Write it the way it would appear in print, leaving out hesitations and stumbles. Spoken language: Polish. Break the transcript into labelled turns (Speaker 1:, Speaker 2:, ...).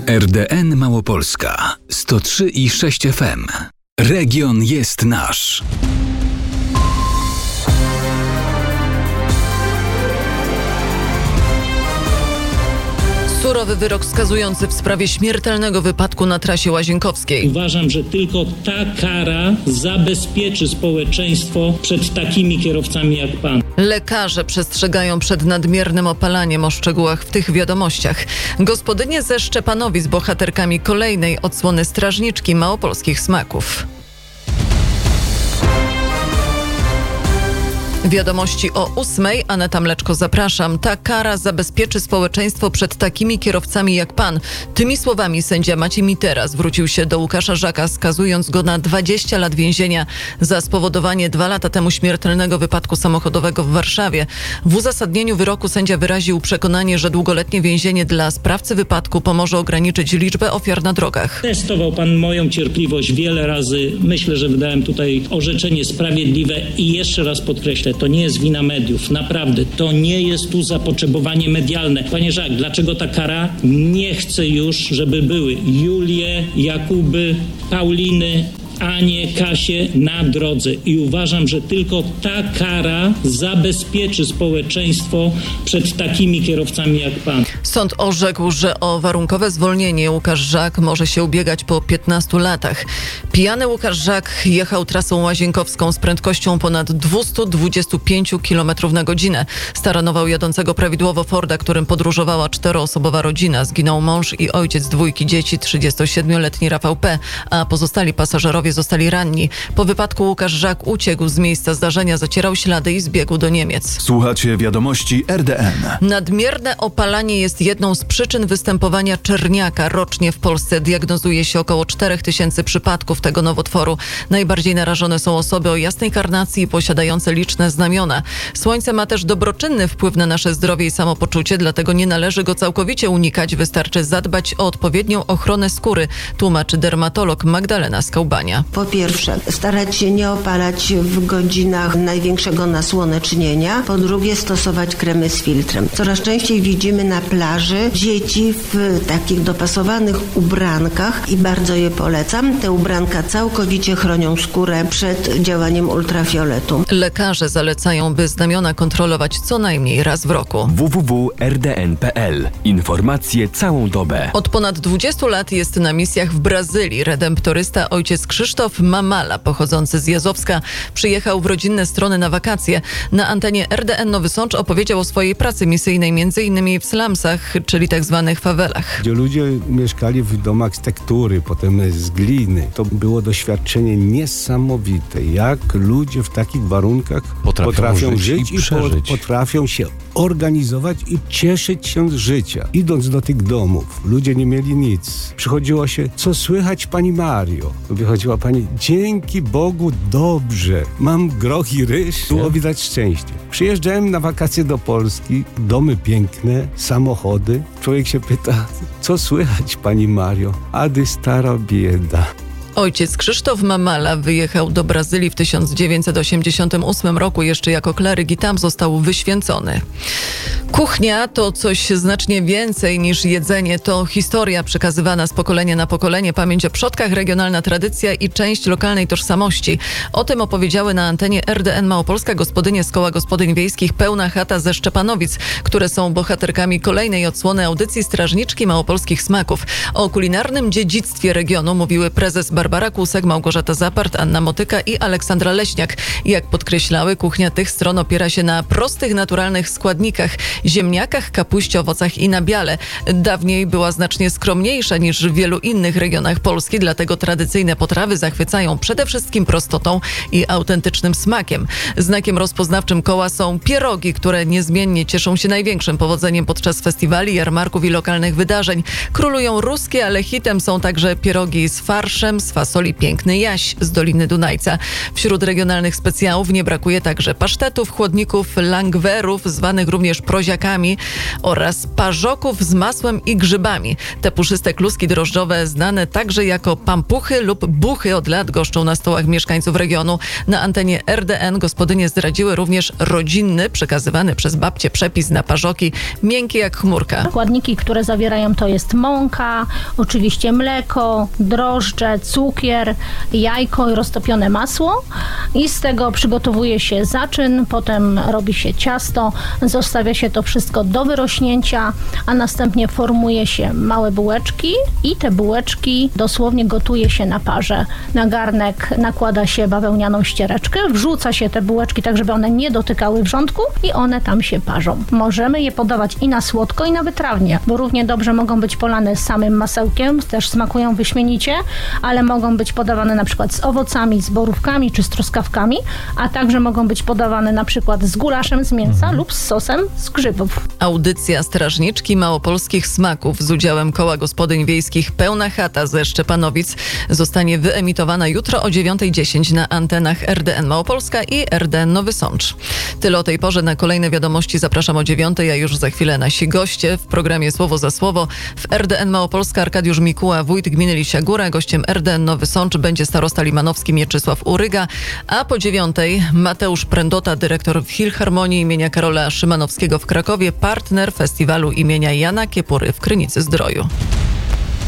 Speaker 1: RDN Małopolska 103,6 FM. Region jest nasz.
Speaker 2: Surowy wyrok skazujący w sprawie śmiertelnego wypadku na trasie łazienkowskiej.
Speaker 3: Uważam, że tylko ta kara zabezpieczy społeczeństwo przed takimi kierowcami jak pan.
Speaker 2: Lekarze przestrzegają przed nadmiernym opalaniem. O szczegółach w tych wiadomościach. Gospodynie ze Szczepanowic bohaterkami kolejnej odsłony strażniczki małopolskich smaków. Wiadomości o 8:00. Aneta Mleczko, zapraszam. Ta kara zabezpieczy społeczeństwo przed takimi kierowcami jak pan. Tymi słowami sędzia Maciej Mitera zwrócił się do Łukasza Żaka, skazując go na 20 lat więzienia za spowodowanie 2 lata temu śmiertelnego wypadku samochodowego w Warszawie. W uzasadnieniu wyroku sędzia wyraził przekonanie, że długoletnie więzienie dla sprawcy wypadku pomoże ograniczyć liczbę ofiar na drogach.
Speaker 3: Testował pan moją cierpliwość wiele razy. Myślę, że wydałem tutaj orzeczenie sprawiedliwe i jeszcze raz podkreślę, to nie jest wina mediów. Naprawdę, to nie jest tu zapotrzebowanie medialne. Panie Żak, dlaczego ta kara? Nie chcę już, żeby były Julie, Jakuby, Pauliny, Anie, Kasie na drodze. I uważam, że tylko ta kara zabezpieczy społeczeństwo przed takimi kierowcami jak pan.
Speaker 2: Sąd orzekł, że o warunkowe zwolnienie Łukasz Żak może się ubiegać po 15 latach. Pijany Łukasz Żak jechał trasą łazienkowską z prędkością ponad 225 km na godzinę. Staranował jadącego prawidłowo Forda, którym podróżowała 4-osobowa rodzina. Zginął mąż i ojciec 2 dzieci, 37-letni Rafał P., a pozostali pasażerowie zostali ranni. Po wypadku Łukasz Żak uciekł z miejsca zdarzenia, zacierał ślady i zbiegł do Niemiec.
Speaker 1: Słuchacie wiadomości RDN.
Speaker 2: Nadmierne opalanie jest jedną z przyczyn występowania czerniaka. Rocznie w Polsce diagnozuje się około 4000 przypadków tego nowotworu. Najbardziej narażone są osoby o jasnej karnacji i posiadające liczne znamiona. Słońce ma też dobroczynny wpływ na nasze zdrowie i samopoczucie, dlatego nie należy go całkowicie unikać. Wystarczy zadbać o odpowiednią ochronę skóry, tłumaczy dermatolog Magdalena Skaubania.
Speaker 4: Po pierwsze, starać się nie opalać w godzinach największego nasłonecznienia. Po drugie, stosować kremy z filtrem. Coraz częściej widzimy na plaży dzieci w takich dopasowanych ubrankach i bardzo je polecam. Te ubranka całkowicie chronią skórę przed działaniem ultrafioletu.
Speaker 2: Lekarze zalecają, by znamiona kontrolować co najmniej raz w roku.
Speaker 5: www.rdn.pl. Informacje całą dobę.
Speaker 2: Od ponad 20 lat jest na misjach w Brazylii. Redemptorysta ojciec Krzysztof Mamala, pochodzący z Jazowska, przyjechał w rodzinne strony na wakacje. Na antenie RDN Nowy Sącz opowiedział o swojej pracy misyjnej, m.in. w slumsach, czyli tak zwanych fawelach.
Speaker 6: Gdzie ludzie mieszkali w domach z tektury, potem z gliny. To było doświadczenie niesamowite, jak ludzie w takich warunkach potrafią żyć i potrafią się organizować i cieszyć się z życia. Idąc do tych domów, ludzie nie mieli nic. Przychodziło się, co słychać pani Mario? Wychodziła pani, dzięki Bogu dobrze, mam groch i ryż, było widać szczęście. Przyjeżdżałem na wakacje do Polski, domy piękne, samochody. Człowiek się pyta, co słychać pani Mario? Ady stara bieda.
Speaker 2: Ojciec Krzysztof Mamala wyjechał do Brazylii w 1988 roku jeszcze jako kleryk i tam został wyświęcony. Kuchnia to coś znacznie więcej niż jedzenie. To historia przekazywana z pokolenia na pokolenie, pamięć o przodkach, regionalna tradycja i część lokalnej tożsamości. O tym opowiedziały na antenie RDN Małopolska gospodynie z Koła Gospodyń Wiejskich Pełna Chata ze Szczepanowic, które są bohaterkami kolejnej odsłony audycji Strażniczki Małopolskich Smaków. O kulinarnym dziedzictwie regionu mówiły prezes Barbara Kusek, Małgorzata Zapart, Anna Motyka i Aleksandra Leśniak. Jak podkreślały, kuchnia tych stron opiera się na prostych, naturalnych składnikach, ziemniakach, kapuście, owocach i nabiale. Dawniej była znacznie skromniejsza niż w wielu innych regionach Polski, dlatego tradycyjne potrawy zachwycają przede wszystkim prostotą i autentycznym smakiem. Znakiem rozpoznawczym koła są pierogi, które niezmiennie cieszą się największym powodzeniem podczas festiwali, jarmarków i lokalnych wydarzeń. Królują ruskie, ale hitem są także pierogi z farszem, z fasoli Piękny Jaś z Doliny Dunajca. Wśród regionalnych specjałów nie brakuje także pasztetów, chłodników, langwerów, zwanych również proziakami. buziakami oraz parzoków z masłem i grzybami. Te puszyste kluski drożdżowe, znane także jako pampuchy lub buchy, od lat goszczą na stołach mieszkańców regionu. Na antenie RDN gospodynie zdradziły również rodzinny, przekazywany przez babcię przepis na parzoki, miękkie jak chmurka.
Speaker 7: Składniki, które zawierają, to jest mąka, oczywiście mleko, drożdże, cukier, jajko i roztopione masło. I z tego przygotowuje się zaczyn, potem robi się ciasto, zostawia się to wszystko do wyrośnięcia, a następnie formuje się małe bułeczki i te bułeczki dosłownie gotuje się na parze. Na garnek nakłada się bawełnianą ściereczkę, wrzuca się te bułeczki tak, żeby one nie dotykały wrzątku i one tam się parzą. Możemy je podawać i na słodko, i na wytrawnie, bo równie dobrze mogą być polane samym masełkiem, też smakują wyśmienicie, ale mogą być podawane na przykład z owocami, z borówkami czy z truskawkami, a także mogą być podawane na przykład z gulaszem z mięsa lub z sosem z grzybów.
Speaker 2: Audycja Strażniczki Małopolskich Smaków z udziałem Koła Gospodyń Wiejskich Pełna Chata ze Szczepanowic zostanie wyemitowana jutro o 9:10 na antenach RDN Małopolska i RDN Nowy Sącz. Tyle o tej porze. Na kolejne wiadomości zapraszam o 9:00, a już za chwilę nasi goście w programie Słowo za Słowo. W RDN Małopolska Arkadiusz Mikuła, wójt gminy Lisia Góra. Gościem RDN Nowy Sącz będzie starosta limanowski Mieczysław Uryga, a po 9:00 Mateusz Prędota, dyrektor Filharmonii imienia Karola Szymanowskiego w Krakowie, partner festiwalu imienia Jana Kiepury w Krynicy Zdroju.